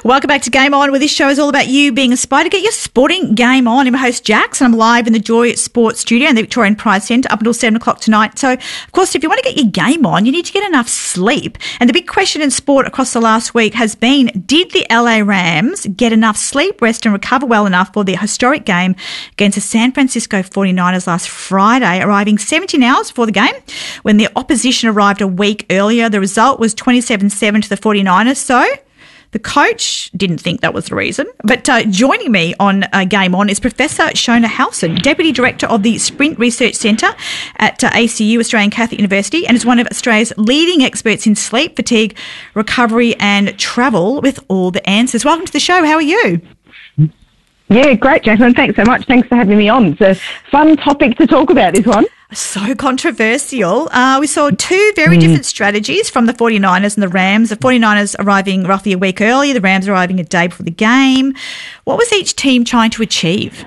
Welcome back to Game On, where this show is all about you being inspired to get your sporting game on. I'm your host, Jax, and I'm live in the Joy Sports studio in the Victorian Pride Centre up until 7 o'clock tonight. So, of course, if you want to get your game on, you need to get enough sleep. And the big question in sport across the last week has been, did the LA Rams get enough sleep, rest and recover well enough for their historic game against the San Francisco 49ers last Friday, arriving 17 hours before the game when the opposition arrived a week earlier? The result was 27-7 to the 49ers. So the coach didn't think that was the reason. But joining me on Game On is Professor Shona Halson, Deputy Director of the Sprint Research Centre at ACU, Australian Catholic University, and is one of Australia's leading experts in sleep, fatigue, recovery and travel, with all the answers. Welcome to the show. How are you? Yeah, great, Jacqueline. Thanks so much. Thanks for having me on. It's a fun topic to talk about, this one. So controversial. We saw two very different strategies from the 49ers and the Rams. The 49ers arriving roughly a week early, the Rams arriving a day before the game. What was each team trying to achieve?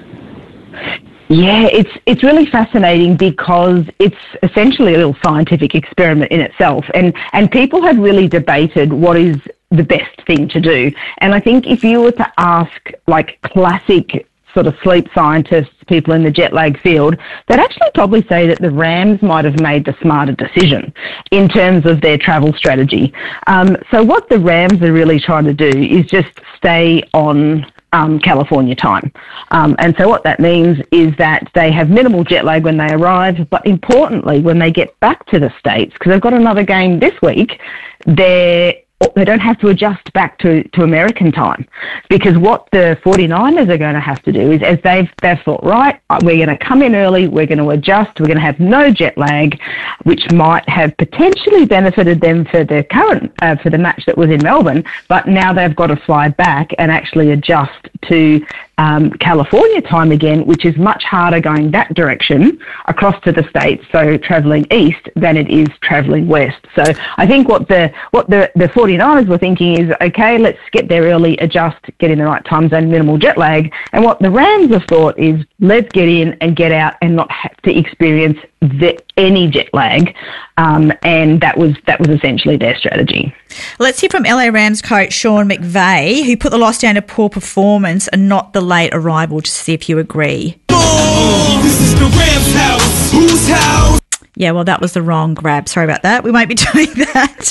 Yeah, it's really fascinating because it's essentially a little scientific experiment in itself. And people have really debated what is the best thing to do. And I think if you were to ask like classic sort of sleep scientists, people in the jet lag field, they'd actually probably say that the Rams might have made the smarter decision in terms of their travel strategy. So what the Rams are really trying to do is just stay on California time. And so what that means is that they have minimal jet lag when they arrive, but importantly, when they get back to the States, because they've got another game this week, they don't have to adjust back to American time, because what the 49ers are going to have to do is, as they've thought, right, we're going to come in early, we're going to adjust, we're going to have no jet lag, which might have potentially benefited them for the current, for the match that was in Melbourne, but now they've got to fly back and actually adjust to California time again, which is much harder going that direction across to the States, so travelling east, than it is travelling west. So I think what the 49ers were thinking is, okay, let's get there early, adjust, get in the right time zone, minimal jet lag. And what the Rams have thought is, let's get in and get out and not have to experience any jet lag. And that was essentially their strategy. Let's hear from LA Rams coach Sean McVay, who put the loss down to poor performance and not the late arrival, to see if you agree. Oh, this is the Rams house. Whose house? Yeah, well, that was the wrong grab. Sorry about that. We won't be doing that.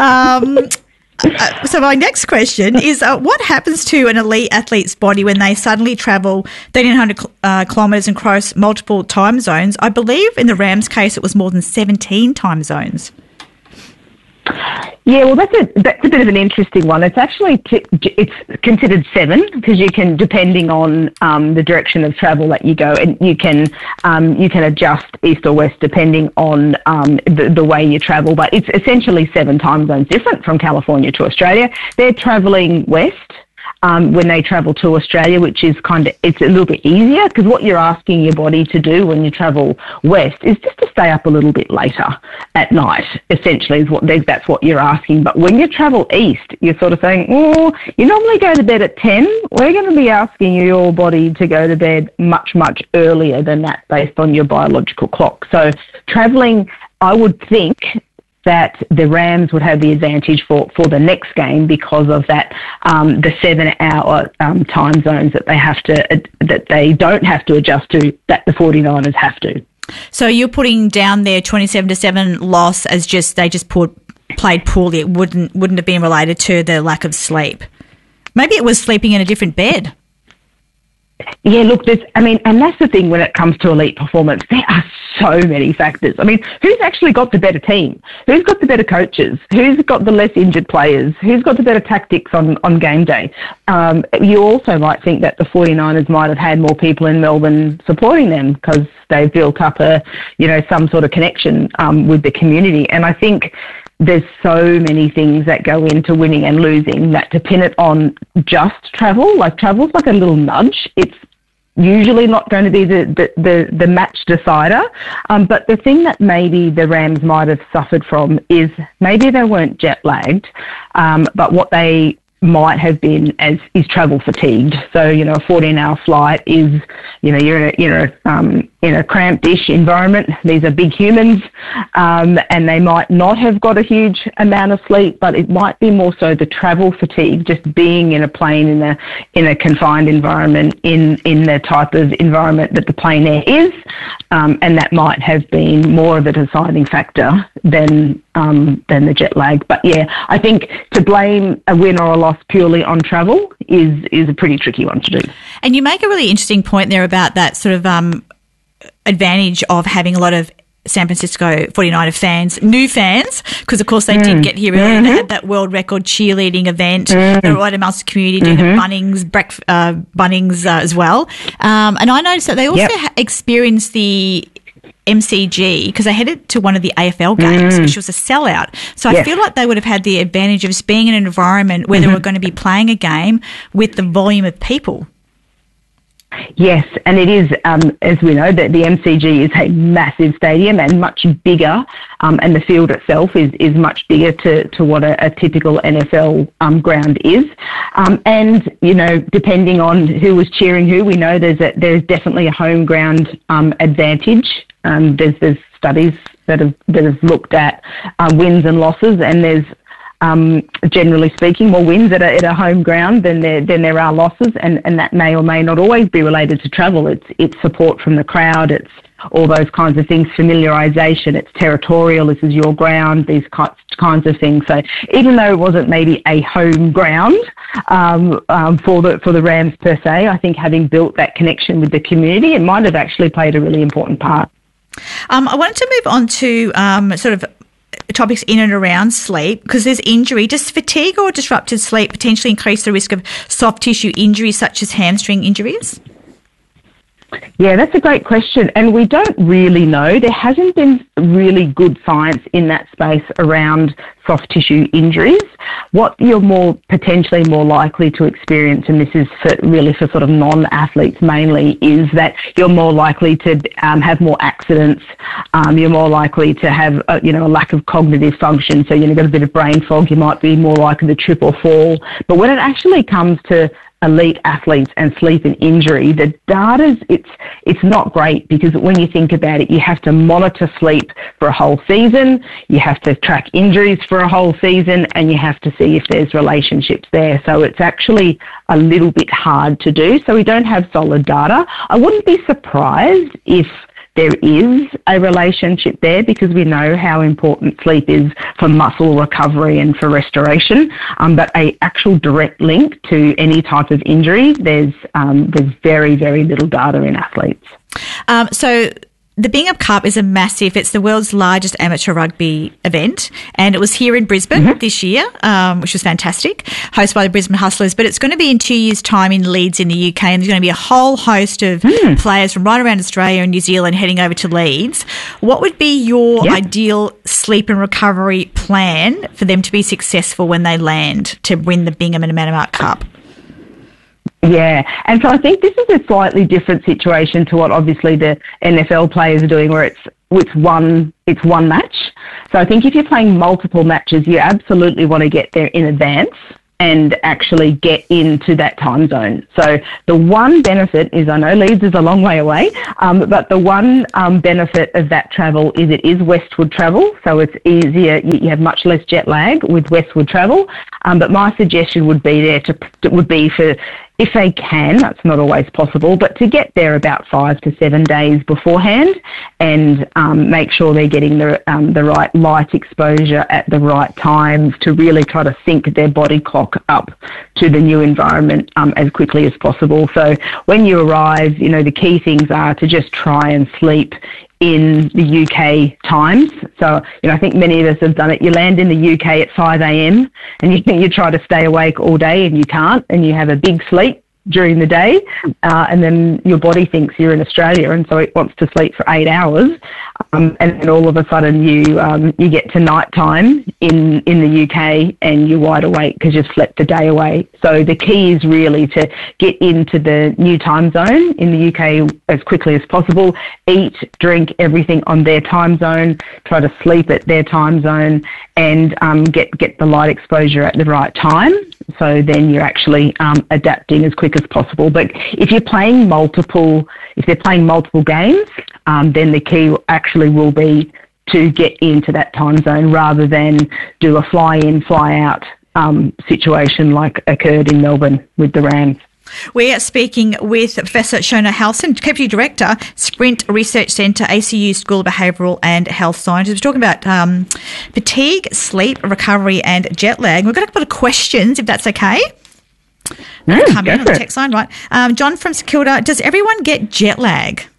So my next question is, what happens to an elite athlete's body when they suddenly travel 1,300 kilometres and cross multiple time zones? I believe in the Rams' case it was more than 17 time zones. Yeah, well, that's a bit of an interesting one. It's actually it's considered 7, because you can, depending on the direction of travel that you go, and you can adjust east or west depending on the way you travel. But it's essentially 7 time zones different from California to Australia. They're travelling west when they travel to Australia, which is it's a little bit easier, because what you're asking your body to do when you travel west is just to stay up a little bit later at night, essentially, that's what you're asking. But when you travel east, you're sort of saying, oh, you normally go to bed at 10. We're going to be asking your body to go to bed much, much earlier than that based on your biological clock. So traveling, I would think that the Rams would have the advantage for the next game because of that, the 7-hour time zones that they don't have to adjust to, that the 49ers have to. So you're putting down their 27-7 loss as they played poorly. It wouldn't have been related to the lack of sleep. Maybe it was sleeping in a different bed. Yeah, look, and that's the thing when it comes to elite performance. There are so many factors. I mean, who's actually got the better team? Who's got the better coaches? Who's got the less injured players? Who's got the better tactics on game day? You also might think that the 49ers might have had more people in Melbourne supporting them because they've built up some sort of connection with the community. And I think there's so many things that go into winning and losing that to pin it on just travel's like a little nudge. It's usually not going to be the match decider. But the thing that maybe the Rams might have suffered from is maybe they weren't jet lagged, but what they might have been is travel fatigued. So, a 14-hour flight is, you're in in a cramped-ish environment. These are big humans, and they might not have got a huge amount of sleep, but it might be more so the travel fatigue, just being in a plane in a confined environment, in the type of environment that the plane air is, and that might have been more of a deciding factor than the jet lag. But yeah, I think to blame a win or a loss purely on travel is a pretty tricky one to do. And you make a really interesting point there about that sort of advantage of having a lot of San Francisco 49er fans, new fans, because of course they did get here early. They had that world record cheerleading event. They were right amongst the community doing a Bunnings as well. And I noticed that they also experienced the MCG because they headed to one of the AFL games, which was a sellout. So I feel like they would have had the advantage of just being in an environment where they were going to be playing a game with the volume of people. Yes, and it is, as we know, that the MCG is a massive stadium and much bigger, and the field itself is much bigger to what a typical NFL ground is. And, you know, depending on who was cheering who, we know there's definitely a home ground advantage. There's studies that have looked at wins and losses, and there's generally speaking, more wins at a home ground than there are losses, and that may or may not always be related to travel. It's support from the crowd, it's all those kinds of things, familiarisation, it's territorial, this is your ground, these kinds of things. So even though it wasn't maybe a home ground for the Rams per se, I think having built that connection with the community, it might have actually played a really important part. I wanted to move on to sort of topics in and around sleep, because there's injury. Does fatigue or disrupted sleep potentially increase the risk of soft tissue injuries such as hamstring injuries? Yeah, that's a great question, and we don't really know. There hasn't been really good science in that space around soft tissue injuries. What you're potentially more likely to experience, and this is for sort of non-athletes mainly, is that you're more likely to have more accidents. You're more likely to have a lack of cognitive function. So you've got a bit of brain fog. You might be more likely to trip or fall. But when it actually comes to elite athletes and sleep and injury, the data's it's not great, because when you think about it, you have to monitor sleep for a whole season, you have to track injuries for a whole season, and you have to see if there's relationships there. So it's actually a little bit hard to do. So we don't have solid data. I wouldn't be surprised if there is a relationship there, because we know how important sleep is for muscle recovery and for restoration. But a actual direct link to any type of injury, there's very, very little data in athletes. So the Bingham Cup is it's the world's largest amateur rugby event, and it was here in Brisbane this year, which was fantastic, hosted by the Brisbane Hustlers. But it's going to be in 2 years' time in Leeds in the UK, and there's going to be a whole host of players from right around Australia and New Zealand heading over to Leeds. What would be your ideal sleep and recovery plan for them to be successful when they land to win the Bingham and Manamart Cup? Yeah, and so I think this is a slightly different situation to what obviously the NFL players are doing, where it's one match. So I think if you're playing multiple matches, you absolutely want to get there in advance and actually get into that time zone. So the one benefit is, I know Leeds is a long way away, but the one benefit of that travel is it is westward travel, so it's easier. You have much less jet lag with westward travel. But my suggestion would be for, if they can, that's not always possible, but to get there about 5 to 7 days beforehand, and make sure they're getting the right light exposure at the right times to really try to sync their body clock up to the new environment as quickly as possible. So when you arrive, the key things are to just try and sleep in the UK times. So, I think many of us have done it. You land in the UK at 5 a.m. and you try to stay awake all day, and you can't, and you have a big sleep during the day, and then your body thinks you're in Australia, and so it wants to sleep for 8 hours, and then all of a sudden you get to night time in the UK and you're wide awake because you've slept the day away. So the key is really to get into the new time zone in the UK as quickly as possible, eat, drink everything on their time zone, try to sleep at their time zone, and get the light exposure at the right time so then you're actually adapting as quick as possible. But if they're playing multiple games, then the key actually will be to get into that time zone rather than do a fly-in, fly-out situation like occurred in Melbourne with the Rams. We are speaking with Professor Shona Halson, Deputy Director, Sprint Research Centre, ACU School of Behavioural and Health Sciences. We're talking about fatigue, sleep, recovery and jet lag. We've got a couple of questions, if that's okay. Come in on the text line, right. John from St Kilda, does everyone get jet lag?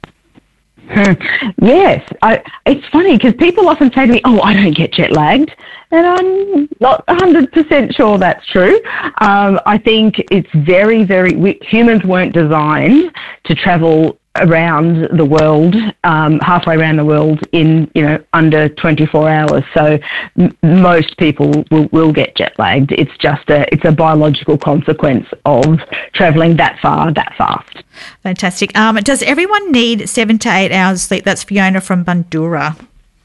Yes. It's funny because people often say to me, oh, I don't get jet lagged. And I'm not 100% sure that's true. I think it's humans weren't designed to travel around the world, halfway around the world in, under 24 hours. So most people will get jet lagged. It's just it's a biological consequence of travelling that far, that fast. Fantastic. Does everyone need 7 to 8 hours sleep? That's Fiona from Bundoora.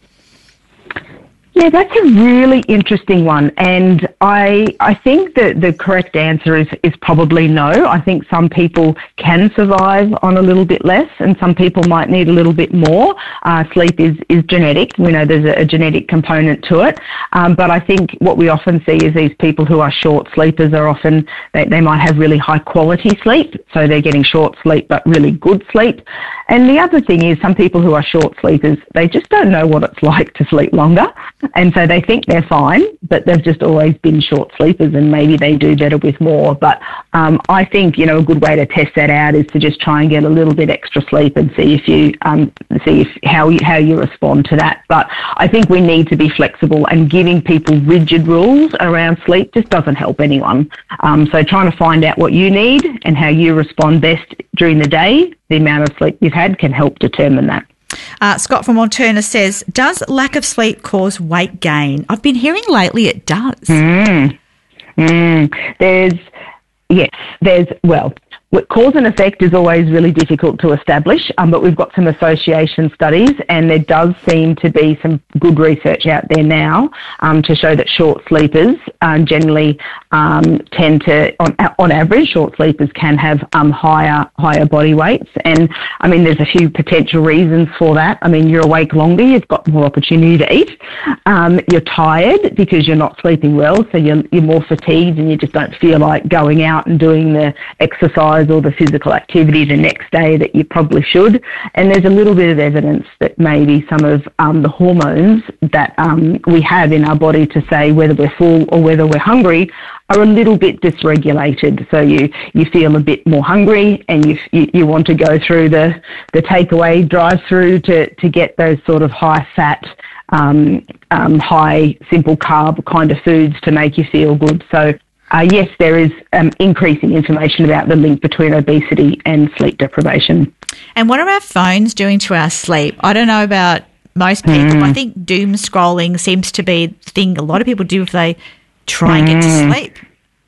Yeah, that's a really interesting one, and I think that the correct answer is probably no. I think some people can survive on a little bit less, and some people might need a little bit more. Sleep is genetic. We know there's a genetic component to it, but I think what we often see is these people who are short sleepers are often, they might have really high quality sleep, so they're getting short sleep but really good sleep. And the other thing is some people who are short sleepers, they just don't know what it's like to sleep longer. And so they think they're fine, but they've just always been short sleepers and maybe they do better with more. But I think, a good way to test that out is to just try and get a little bit extra sleep and see how you respond to that. But I think we need to be flexible, and giving people rigid rules around sleep just doesn't help anyone. So trying to find out what you need and how you respond best during the day, the amount of sleep you've had can help determine that. Scott from Alterna says, does lack of sleep cause weight gain? I've been hearing lately it does. Cause and effect is always really difficult to establish, but we've got some association studies, and there does seem to be some good research out there now to show that short sleepers generally tend to, on average, short sleepers can have higher body weights. And I mean, there's a few potential reasons for that. I mean, you're awake longer, you've got more opportunity to eat. You're tired because you're not sleeping well, so you're more fatigued and you just don't feel like going out and doing the exercise or the physical activity the next day that you probably should. And there's a little bit of evidence that maybe some of the hormones that we have in our body to say whether we're full or whether we're hungry are a little bit dysregulated. So you feel a bit more hungry and you want to go through the takeaway drive-through to get those sort of high-fat, high simple carb kind of foods to make you feel good. So yes, there is increasing information about the link between obesity and sleep deprivation. And what are our phones doing to our sleep? I don't know about most people. I think doom scrolling seems to be the thing a lot of people do if they try and get to sleep.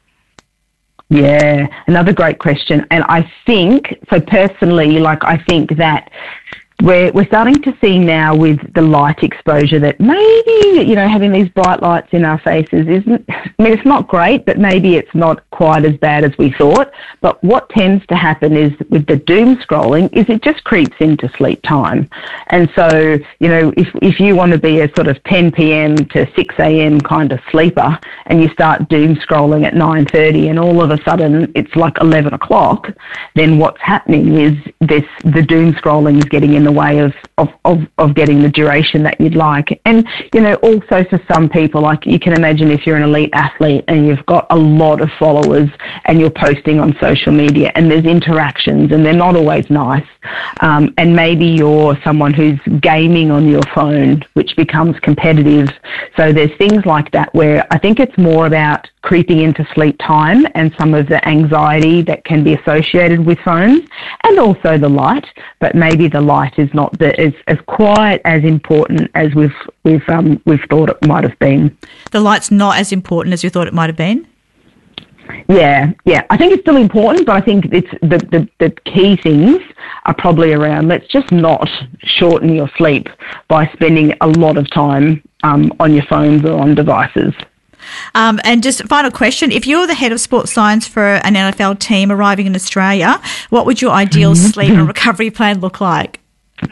Yeah, another great question. And I think, so personally, I think that we're starting to see now with the light exposure that maybe, having these bright lights in our faces it's not great, but maybe it's not quite as bad as we thought. But what tends to happen is with the doom scrolling is it just creeps into sleep time. And so, if you want to be a sort of 10 p.m. to 6 a.m. kind of sleeper and you start doom scrolling at 9:30 and all of a sudden it's like 11 o'clock, then what's happening is the doom scrolling is getting in the way of getting the duration that you'd like. And, also for some people, like you can imagine if you're an elite athlete and you've got a lot of followers and you're posting on social media and there's interactions and they're not always nice, and maybe you're someone who's gaming on your phone, which becomes competitive. So there's things like that where I think it's more about creeping into sleep time and some of the anxiety that can be associated with phones, and also the light, but maybe the light is not as quite as important as we've thought it might have been. The light's not as important as you thought it might have been? Yeah. I think it's still important, but I think it's the key things are probably around let's just not shorten your sleep by spending a lot of time on your phones or on devices. And just final question, if you're the head of sports science for an NFL team arriving in Australia, what would your ideal sleep and recovery plan look like?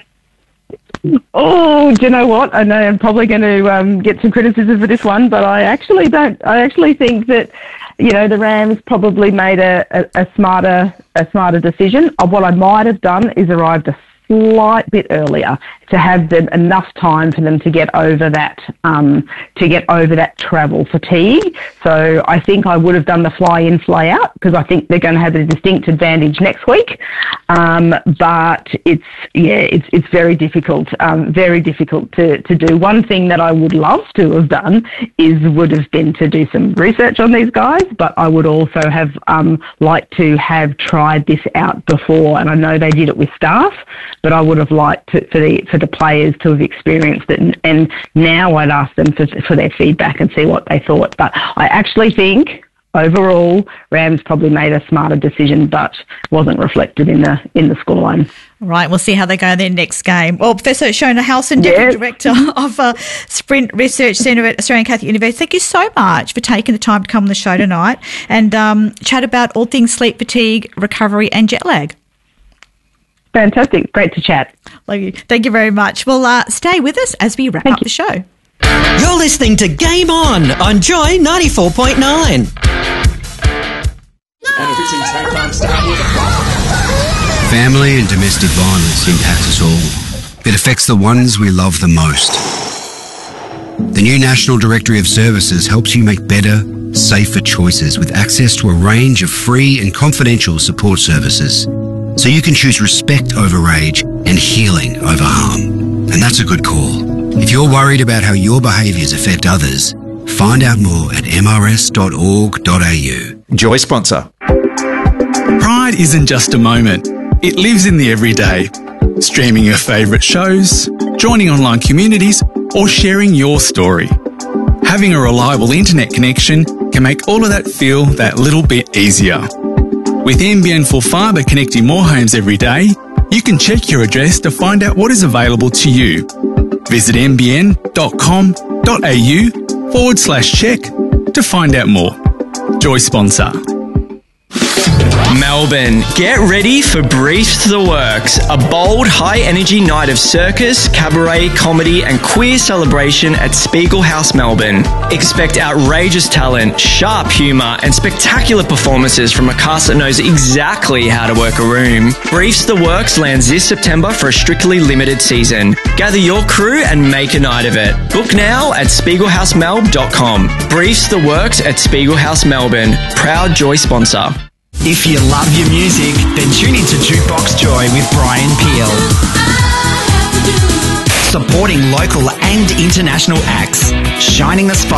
Oh, do you know what? I know I'm probably going to get some criticism for this one, but I actually don't. I actually think that, the Rams probably made a smarter decision. What I might have done is arrived a slight bit earlier to have them enough time for them to get over that travel fatigue. So I think I would have done the fly in, fly out, because I think they're going to have a distinct advantage next week. But it's very difficult to do. One thing that I would love to have done would have been to do some research on these guys, but I would also have liked to have tried this out before. And I know they did it with staff, but I would have liked for the players to have experienced it, and now I'd ask them for their feedback and see what they thought. But I actually think overall Rams probably made a smarter decision, but wasn't reflected in the scoreline. Right, we'll see how they go in their next game. Well, Professor Shona Halson, Deputy Director of Sprint Research Centre at Australian Catholic University, thank you so much for taking the time to come on the show tonight and chat about all things sleep, fatigue, recovery and jet lag. Fantastic. Great to chat. Thank you very much. Well, stay with us as we wrap up the show. You're listening to Game On Joy 94.9. Family and domestic violence impact us all. It affects the ones we love the most. The new National Directory of Services helps you make better, safer choices with access to a range of free and confidential support services. So you can choose respect over rage and healing over harm. And that's a good call. If you're worried about how your behaviours affect others, find out more at mrs.org.au. Joy sponsor. Pride isn't just a moment. It lives in the everyday. Streaming your favourite shows, joining online communities, or sharing your story. Having a reliable internet connection can make all of that feel that little bit easier. With NBN Full Fibre connecting more homes every day, you can check your address to find out what is available to you. Visit nbn.com.au/check to find out more. Joy sponsor. Melbourne, get ready for Briefs the Works, a bold, high-energy night of circus, cabaret, comedy and queer celebration at Spiegel House, Melbourne. Expect outrageous talent, sharp humour and spectacular performances from a cast that knows exactly how to work a room. Briefs the Works lands this September for a strictly limited season. Gather your crew and make a night of it. Book now at spiegelhousemelb.com. Briefs the Works at Spiegel House, Melbourne. Proud Joy sponsor. If you love your music, then tune into Jukebox Joy with Brian Peel. Supporting local and international acts, shining the spotlight